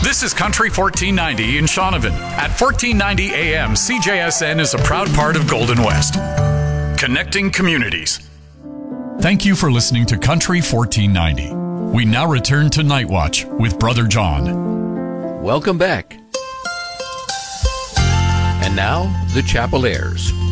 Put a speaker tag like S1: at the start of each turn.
S1: This is Country 1490 in Shaunavon. At 1490 AM, CJSN is a proud part of Golden West. Connecting communities. Thank you for listening to Country 1490. We now return to Night Watch with Brother John.
S2: Welcome back. And now, the Chapel Airs.